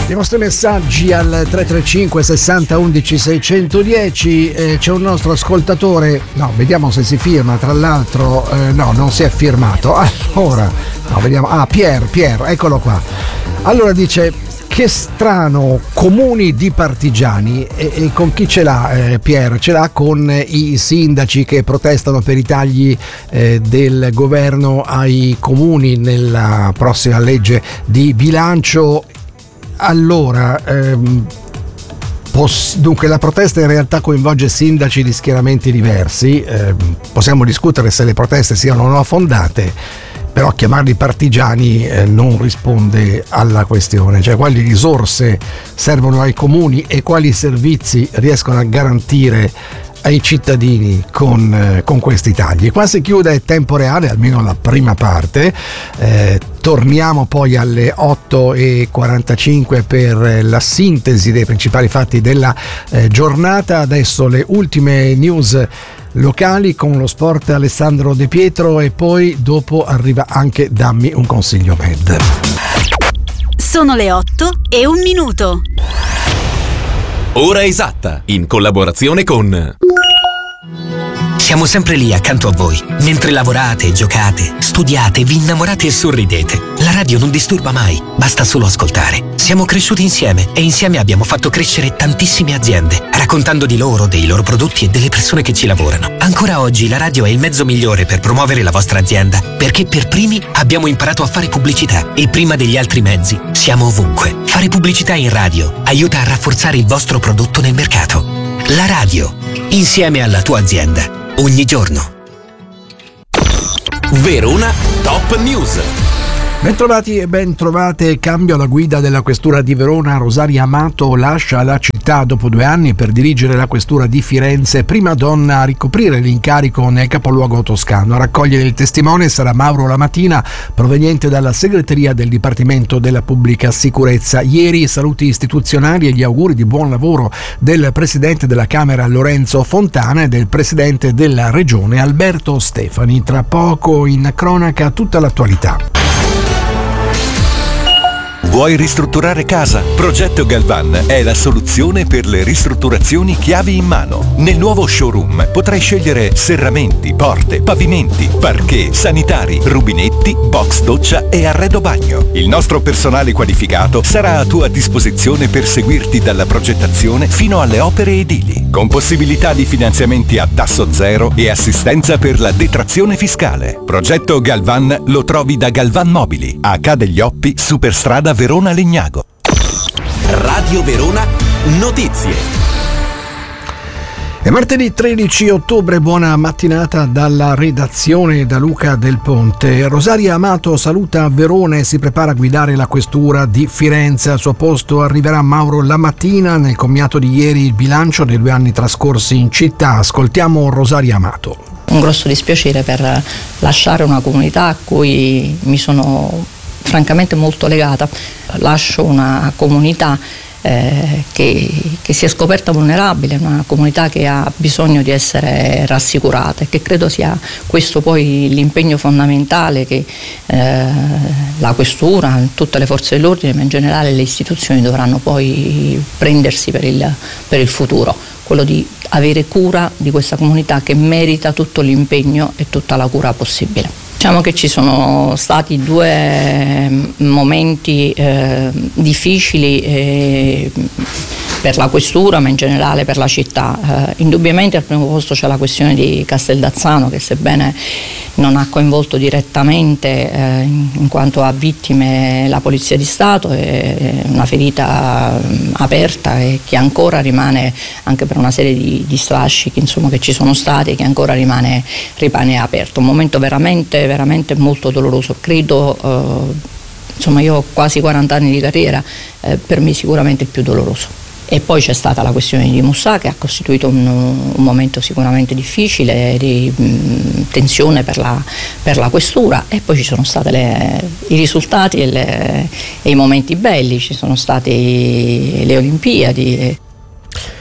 I vostri messaggi al 335 60 11 610. C'è un nostro ascoltatore, no, vediamo se si firma, tra l'altro no, non si è firmato. Allora, no, vediamo. Pier, eccolo qua. Allora dice: che strano, comuni di partigiani. E con chi ce l'ha Pier? Ce l'ha con i sindaci che protestano per i tagli del governo ai comuni nella prossima legge di bilancio. Allora, dunque la protesta in realtà coinvolge sindaci di schieramenti diversi. Possiamo discutere se le proteste siano o no fondate, però chiamarli partigiani non risponde alla questione, cioè quali risorse servono ai comuni e quali servizi riescono a garantire ai cittadini con questi tagli. Qua si chiude Tempo Reale, almeno la prima parte. Torniamo poi alle 8:45 per la sintesi dei principali fatti della giornata. Adesso le ultime news locali con lo sport Alessandro De Pietro e poi dopo arriva anche Dammi un consiglio Med. Sono le 8:01. Ora esatta, in collaborazione con... Siamo sempre lì accanto a voi, mentre lavorate, giocate, studiate, vi innamorate e sorridete. La radio non disturba mai, basta solo ascoltare. Siamo cresciuti insieme e insieme abbiamo fatto crescere tantissime aziende, raccontando di loro, dei loro prodotti e delle persone che ci lavorano. Ancora oggi la radio è il mezzo migliore per promuovere la vostra azienda, perché per primi abbiamo imparato a fare pubblicità e prima degli altri mezzi siamo ovunque. Fare pubblicità in radio aiuta a rafforzare il vostro prodotto nel mercato. La radio, insieme alla tua azienda. Ogni giorno. Verona Top News. Bentrovati e ben trovate. Cambio alla guida della questura di Verona. Rosaria Amato lascia la città dopo 2 anni per dirigere la questura di Firenze, prima donna a ricoprire l'incarico nel capoluogo toscano. A raccogliere il testimone sarà Mauro Lamatina, proveniente dalla segreteria del Dipartimento della Pubblica Sicurezza. Ieri saluti istituzionali e gli auguri di buon lavoro del presidente della Camera Lorenzo Fontana e del presidente della Regione Alberto Stefani. Tra poco in cronaca tutta l'attualità. Vuoi ristrutturare casa? Progetto Galvan è la soluzione per le ristrutturazioni chiavi in mano. Nel nuovo showroom potrai scegliere serramenti, porte, pavimenti, parquet, sanitari, rubinetti, box doccia e arredo bagno. Il nostro personale qualificato sarà a tua disposizione per seguirti dalla progettazione fino alle opere edili, con possibilità di finanziamenti a tasso zero e assistenza per la detrazione fiscale. Progetto Galvan lo trovi da Galvan Mobili, a Ca' degli Oppi, Superstrada Verona Legnago. Radio Verona Notizie. È martedì 13 ottobre, buona mattinata dalla redazione da Luca Del Ponte. Rosaria Amato saluta Verona e si prepara a guidare la questura di Firenze. Al suo posto arriverà Mauro Lamatina. Nel commiato di ieri il bilancio dei 2 anni trascorsi in città. Ascoltiamo Rosaria Amato. Un grosso dispiacere per lasciare una comunità a cui mi sono francamente molto legata. Lascio una comunità che si è scoperta vulnerabile, una comunità che ha bisogno di essere rassicurata e che credo sia questo poi l'impegno fondamentale che la questura, tutte le forze dell'ordine ma in generale le istituzioni dovranno poi prendersi per il futuro, quello di avere cura di questa comunità che merita tutto l'impegno e tutta la cura possibile. Diciamo che ci sono stati 2 momenti difficili per la questura ma in generale per la città. Indubbiamente al primo posto c'è la questione di Casteldazzano che sebbene non ha coinvolto direttamente in quanto a vittime la Polizia di Stato, è una ferita aperta e che ancora rimane, anche per una serie di strascichi insomma, che ci sono stati, che ancora rimane aperto. Un momento veramente molto doloroso. Credo, insomma, io ho quasi 40 anni di carriera, per me sicuramente il più doloroso. E poi c'è stata la questione di Mussà che ha costituito un momento sicuramente difficile di tensione per la questura, e poi ci sono stati i risultati e i momenti belli, ci sono state le Olimpiadi.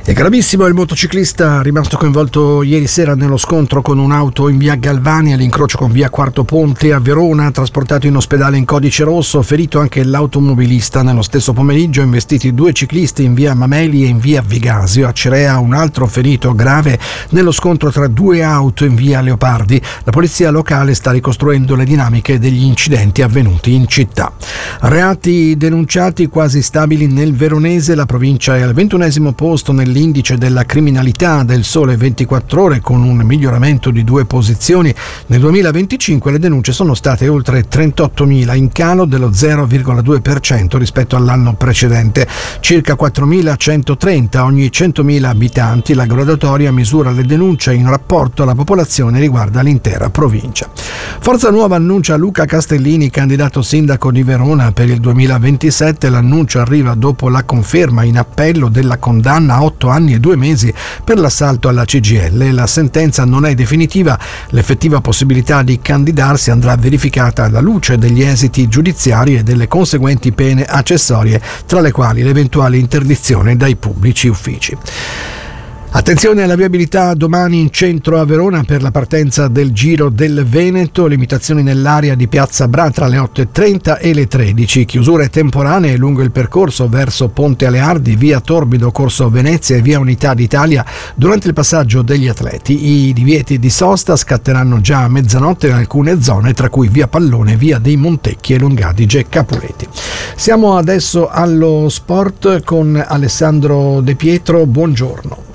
È gravissimo il motociclista rimasto coinvolto ieri sera nello scontro con un'auto in via Galvani all'incrocio con via Quarto Ponte a Verona, trasportato in ospedale in codice rosso, ferito anche l'automobilista. Nello stesso pomeriggio investiti 2 ciclisti in via Mameli e in via Vigasio. A Cirea un altro ferito grave nello scontro tra 2 auto in via Leopardi. La polizia locale sta ricostruendo le dinamiche degli incidenti avvenuti in città. Reati denunciati quasi stabili nel Veronese, la provincia è al 21° posto nell'indice della criminalità del Sole 24 Ore con un miglioramento di 2 posizioni. Nel 2025 le denunce sono state oltre 38.000, in calo dello 0,2% rispetto all'anno precedente, circa 4.130 ogni 100.000 abitanti. La graduatoria misura le denunce in rapporto alla popolazione e riguarda l'intera provincia. Forza Nuova annuncia Luca Castellini candidato sindaco di Verona per il 2027. L'annuncio arriva dopo la conferma in appello della condanna a 8 anni e 2 mesi per l'assalto alla CGIL. La sentenza non è definitiva, l'effettiva possibilità di candidarsi andrà verificata alla luce degli esiti giudiziari e delle conseguenti pene accessorie, tra le quali l'eventuale interdizione dai pubblici uffici. Attenzione alla viabilità domani in centro a Verona per la partenza del Giro del Veneto, limitazioni nell'area di Piazza Bra tra le 8:30 e le 13, chiusure temporanee lungo il percorso verso Ponte Aleardi, via Torbido, Corso Venezia e via Unità d'Italia durante il passaggio degli atleti. I divieti di sosta scatteranno già a mezzanotte in alcune zone, tra cui via Pallone, via dei Montecchi e Lungadige Capureti. Siamo adesso allo sport con Alessandro De Pietro, buongiorno.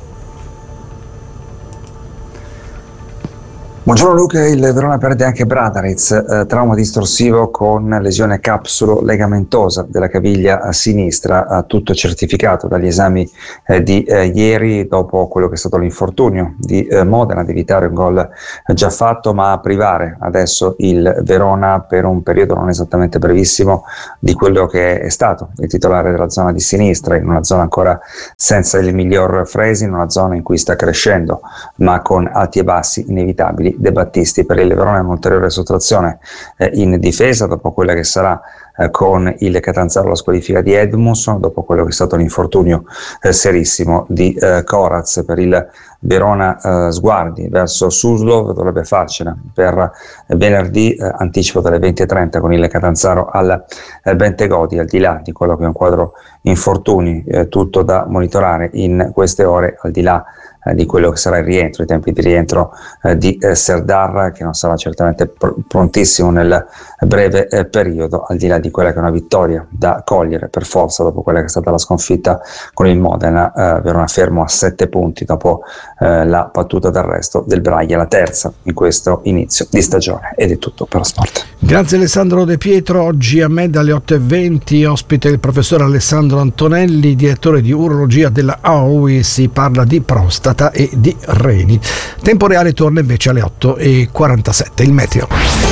Buongiorno Luca, il Verona perde anche Bradariz, trauma distorsivo con lesione capsulo-legamentosa della caviglia sinistra, tutto certificato dagli esami di ieri dopo quello che è stato l'infortunio di Modena, di evitare un gol già fatto, ma a privare adesso il Verona per un periodo non esattamente brevissimo di quello che è stato il titolare della zona di sinistra, in una zona ancora senza il miglior Fresi, in una zona in cui sta crescendo ma con alti e bassi inevitabili. De Battisti. Per il Verona è un'ulteriore sottrazione in difesa dopo quella che sarà con il Catanzaro la squalifica di Edmundson, dopo quello che è stato l'infortunio serissimo di Coraz. Per il Verona sguardi verso Suslov, dovrebbe farcela per venerdì, anticipo delle 20:30 con il Catanzaro al Bentegodi, al di là di quello che è un quadro infortuni, tutto da monitorare in queste ore, al di là di quello che sarà il rientro, i tempi di rientro di Serdar, che non sarà certamente prontissimo nel breve periodo, al di là di quella che è una vittoria da cogliere per forza dopo quella che è stata la sconfitta con il Modena. Verona fermo a 7 punti dopo la battuta d'arresto del Braglia, la terza in questo inizio di stagione. Ed è tutto per lo sport. Grazie Alessandro De Pietro. Oggi a me dalle 8:20 ospite il professor Alessandro Antonelli, direttore di urologia della AUI. Si parla di prostata e di reni. Tempo reale torna invece alle 8:47. Il meteo.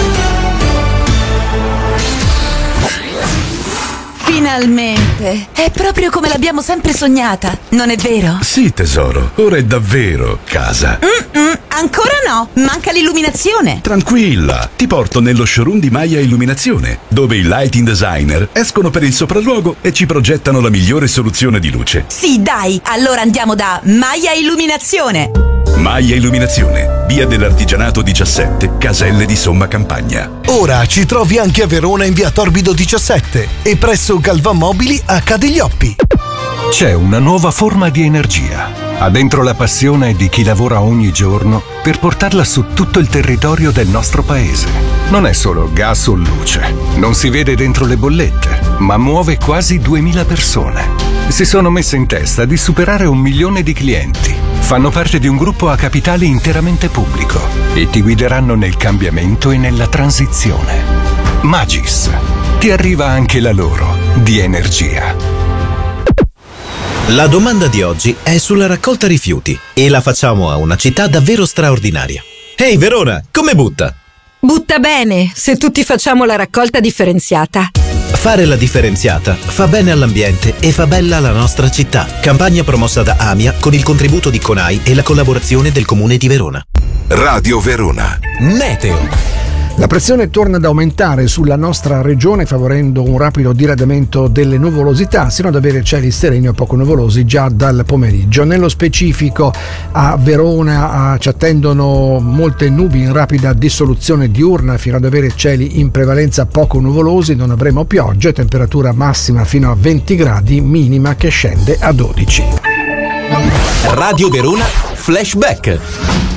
Finalmente! È proprio come l'abbiamo sempre sognata, non è vero? Sì, tesoro, ora è davvero casa. Ancora no, manca l'illuminazione. Tranquilla, ti porto nello showroom di Maia Illuminazione, dove i lighting designer escono per il sopralluogo e ci progettano la migliore soluzione di luce. Sì, dai, allora andiamo da Maia Illuminazione. Maia Illuminazione, via dell'Artigianato 17, Caselle di Somma Campagna. Ora ci trovi anche a Verona in via Torbido 17 e presso Galvan Mobili a Cadeglioppi. C'è una nuova forma di energia. Ha dentro la passione di chi lavora ogni giorno per portarla su tutto il territorio del nostro paese. Non è solo gas o luce, non si vede dentro le bollette, ma muove quasi 2000 persone. Si sono messe in testa di superare 1 milione di clienti. Fanno parte di un gruppo a capitale interamente pubblico e ti guideranno nel cambiamento e nella transizione. Magis. Ti arriva anche la loro di energia. La domanda di oggi è sulla raccolta rifiuti e la facciamo a una città davvero straordinaria. Ehi Verona, come butta? Butta bene, se tutti facciamo la raccolta differenziata. Fare la differenziata fa bene all'ambiente e fa bella la nostra città. Campagna promossa da AMIA con il contributo di CONAI e la collaborazione del Comune di Verona. Radio Verona. Meteo. La pressione torna ad aumentare sulla nostra regione, favorendo un rapido diradamento delle nuvolosità, sino ad avere cieli sereni o poco nuvolosi già dal pomeriggio. Nello specifico a Verona ci attendono molte nubi in rapida dissoluzione diurna, fino ad avere cieli in prevalenza poco nuvolosi. Non avremo pioggia, temperatura massima fino a 20 gradi, minima che scende a 12. Radio Verona Flashback.